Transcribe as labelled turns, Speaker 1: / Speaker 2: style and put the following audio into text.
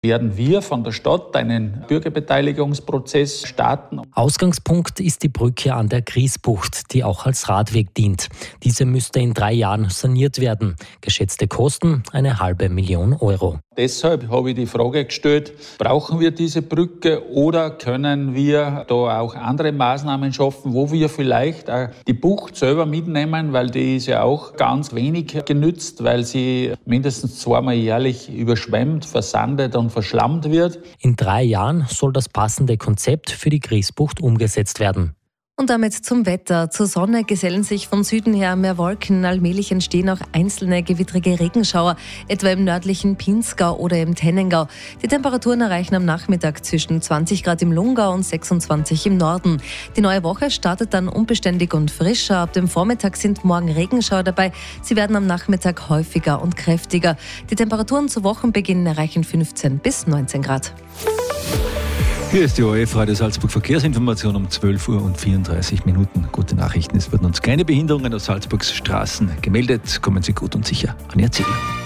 Speaker 1: werden wir von der Stadt einen Bürgerbeteiligungsprozess starten.
Speaker 2: Ausgangspunkt ist die Brücke an der Griesbucht, die auch als Radweg dient. Diese müsste in 3 Jahren saniert werden. Geschätzte Kosten 500.000 Euro.
Speaker 1: Deshalb habe ich die Frage gestellt, brauchen wir diese Brücke oder können wir da auch andere Maßnahmen schaffen, wo wir vielleicht auch die Bucht selber mitnehmen, weil die ist ja auch ganz wenig genützt, weil sie mindestens 2-mal jährlich überschwemmt, versandet und verschlammt wird.
Speaker 2: In 3 Jahren soll das passende Konzept für die Griesbucht umgesetzt werden.
Speaker 3: Und damit zum Wetter. Zur Sonne gesellen sich von Süden her mehr Wolken. Allmählich entstehen auch einzelne gewittrige Regenschauer, etwa im nördlichen Pinzgau oder im Tennengau. Die Temperaturen erreichen am Nachmittag zwischen 20 Grad im Lungau und 26 im Norden. Die neue Woche startet dann unbeständig und frischer. Ab dem Vormittag sind morgen Regenschauer dabei. Sie werden am Nachmittag häufiger und kräftiger. Die Temperaturen zu Wochenbeginn erreichen 15 bis 19 Grad.
Speaker 4: Hier ist die ORF Radio Salzburg Verkehrsinformation um 12:34 Uhr. Gute Nachrichten, es wurden uns keine Behinderungen auf Salzburgs Straßen gemeldet. Kommen Sie gut und sicher an Ihr Ziel.